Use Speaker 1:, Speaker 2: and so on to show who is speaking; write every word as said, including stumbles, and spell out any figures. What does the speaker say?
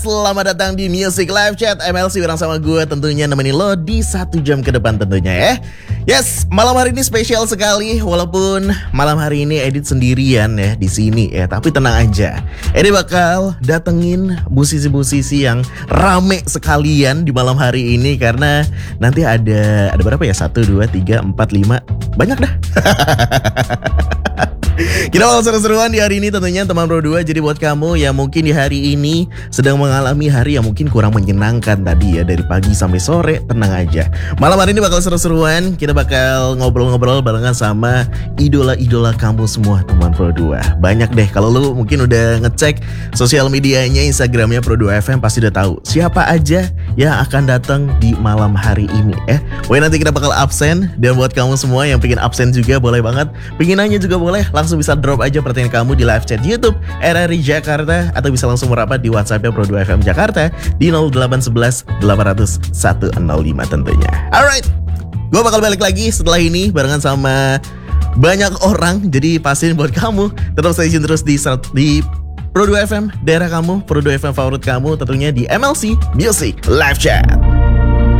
Speaker 1: selamat datang di Music Live Chat M L C bareng sama gue, tentunya nemenin lo di satu jam ke depan tentunya ya. Yes, malam hari ini spesial sekali, walaupun malam hari ini Edit sendirian ya di sini ya, tapi tenang aja. Edit bakal datengin musisi-musisi yang rame sekalian di malam hari ini karena nanti ada ada berapa ya? Satu, dua, tiga, empat, lima, banyak dah. Kita bakal seru-seruan di hari ini tentunya teman Pro dua. Jadi buat kamu yang mungkin di hari ini sedang mengalami hari yang mungkin kurang menyenangkan tadi ya, dari pagi sampai sore, tenang aja. Malam hari ini bakal seru-seruan. Kita bakal ngobrol-ngobrol barengan sama idola-idola kamu semua teman Pro dua. Banyak deh, kalau lu mungkin udah ngecek sosial medianya, Instagramnya Pro dua F M, pasti udah tahu siapa aja yang akan datang di malam hari ini ya. Pokoknya nanti kita bakal absen. Dan buat kamu semua yang pengen absen juga boleh banget, pengen nanya juga boleh, langsung bisa drop aja pertanyaan kamu di live chat YouTube R R I Jakarta, atau bisa langsung merapat di WhatsAppnya Pro dua F M Jakarta di nol delapan satu satu delapan nol nol satu nol lima tentunya. Alright, gue bakal balik lagi setelah ini barengan sama banyak orang, jadi pastiin buat kamu tetap stay tune terus di di Pro dua F M daerah kamu, Pro dua F M favorit kamu, tentunya di M L C Music Live Chat.